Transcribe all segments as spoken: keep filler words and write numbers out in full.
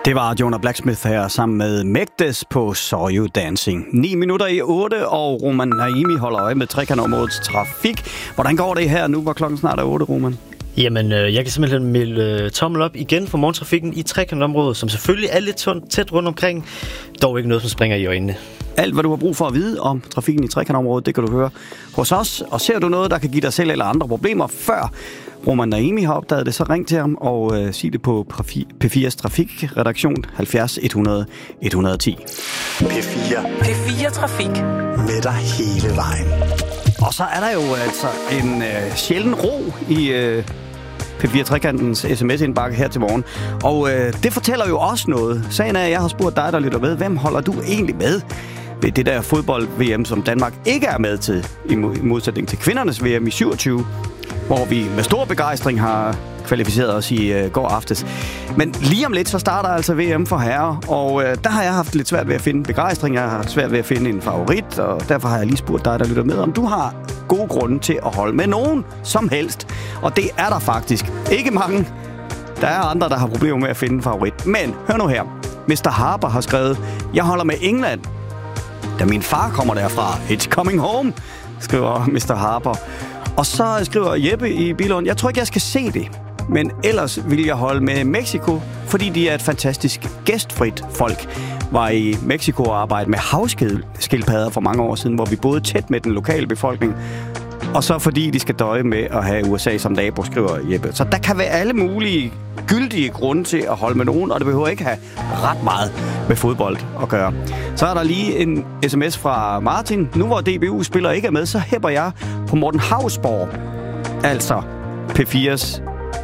Det var Jonah Blacksmith her sammen med Megdes på Saw You Dancing. ni minutter i otte, og Roman Naimi holder øje med trekantområdets trafik. Hvordan går det her nu, hvor klokken snart er otte, Roman? Jamen, øh, jeg kan simpelthen melde øh, tommel op igen for morgentrafikken i trekantområdet, som selvfølgelig er lidt tæt rundt omkring, dog ikke noget, som springer i øjnene. Alt, hvad du har brug for at vide om trafikken i trekantområdet, det kan du høre hos os. Og ser du noget, der kan give dig selv eller andre problemer, før Roman Naimi har opdaget det, så ring til ham og øh, sig det på P fires trafikredaktion halvfjerds et hundrede et hundrede og ti. P fire. P fire Trafik. Med dig hele vejen. Og så er der jo altså en øh, sjælden ro i øh, P fire Trekantens sms-indbakke her til morgen. Og øh, det fortæller jo også noget. Sagen er, at jeg har spurgt dig, der lytter med, hvem holder du egentlig med ved det der fodbold-V M, som Danmark ikke er med til, i modsætning til kvindernes V M i syvogtyve, hvor vi med stor begejstring har kvalificeret os i øh, går aftes. Men lige om lidt, så starter altså V M for herrer, og øh, der har jeg haft lidt svært ved at finde begejstring. Jeg har svært ved at finde en favorit, og derfor har jeg lige spurgt dig, der lytter med, om du har gode grunde til at holde med nogen som helst. Og det er der faktisk ikke mange. Der er andre, der har problemer med at finde en favorit. Men hør nu her. mister Harper har skrevet, jeg holder med England. Da min far kommer derfra, it's coming home, skriver mister Harper. Og så skriver Jeppe i Billund, jeg tror ikke, jeg skal se det. Men ellers vil jeg holde med Mexico, fordi de er et fantastisk gæstfrit folk. Var i Mexico og arbejdede med havskildpadder for mange år siden, hvor vi boede tæt med den lokale befolkning. Og så fordi de skal døje med at have U S A som nabo, skriver Jeppe. Så der kan være alle mulige gyldige grunde til at holde med nogen, og det behøver ikke have ret meget med fodbold at gøre. Så er der lige en sms fra Martin. Nu hvor D B U-spiller ikke er med, så hæpper jeg på Morten Hausborg. Altså P fires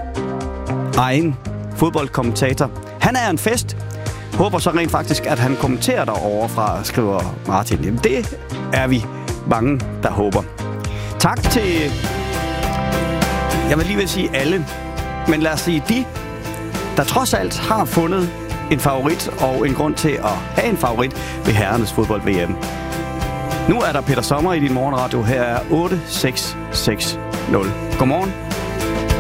egen fodboldkommentator. Han er en fest. Håber så rent faktisk, at han kommenterer derovre fra, skriver Martin. Jamen det er vi mange, der håber. Tak til, jeg vil lige vil sige alle, men lad os sige de, der trods alt har fundet en favorit og en grund til at have en favorit ved herrenes fodbold-V M. Nu er der Peter Sommer i din morgenradio. Her er otte seks seks nul. Godmorgen.